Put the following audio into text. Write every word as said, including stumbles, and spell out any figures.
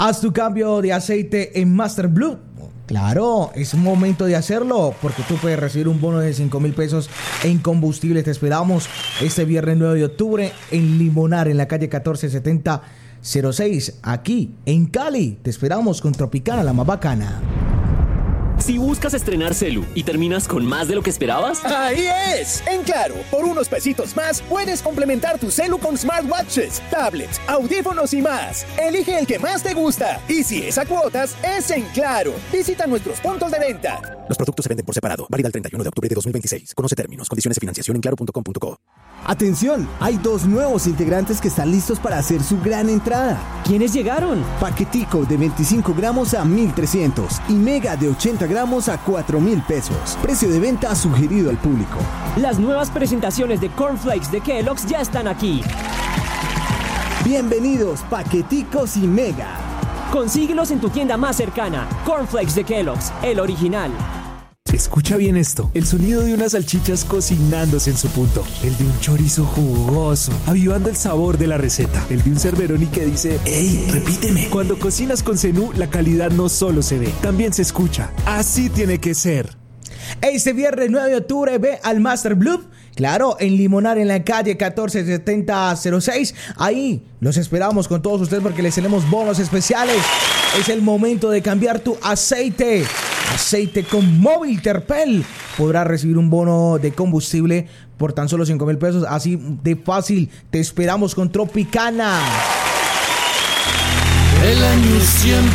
Haz tu cambio de aceite en Master Blue. Claro, es momento de hacerlo porque tú puedes recibir un bono de cinco mil pesos en combustible. Te esperamos este viernes nueve de octubre en Limonar, en la calle catorce setenta cero seis, aquí en Cali. Te esperamos con Tropicana, la más bacana. Si buscas estrenar celu y terminas con más de lo que esperabas, ¡ahí es! En Claro, por unos pesitos más, puedes complementar tu celu con smartwatches, tablets, audífonos y más. Elige el que más te gusta. Y si es a cuotas, es en Claro. Visita nuestros puntos de venta. Los productos se venden por separado. Válida el treinta y uno de octubre de dos mil veintiséis. Conoce términos, condiciones de financiación en claro punto com punto co. Atención, hay dos nuevos integrantes que están listos para hacer su gran entrada. ¿Quiénes llegaron? Paquetico de veinticinco gramos a mil trescientos y Mega de ochenta gramos a cuatro mil pesos. Precio de venta sugerido al público. Las nuevas presentaciones de Cornflakes de Kellogg's ya están aquí. Bienvenidos, Paqueticos y Mega. Consíguelos en tu tienda más cercana. Cornflakes de Kellogg's, el original. Escucha bien esto, el sonido de unas salchichas cocinándose en su punto, el de un chorizo jugoso, avivando el sabor de la receta, el de un Cerberoni que dice, ¡ey, repíteme! Cuando cocinas con Zenú, la calidad no solo se ve, también se escucha. Así tiene que ser. Este viernes nueve de octubre ve al Master Blue. Claro, en Limonar, en la calle catorce setenta cero seis. Ahí los esperamos con todos ustedes porque les tenemos bonos especiales. Es el momento de cambiar tu aceite. Aceite con Móvil Terpel. Podrás recibir un bono de combustible por tan solo cinco mil pesos. Así de fácil. Te esperamos con Tropicana. El año siempre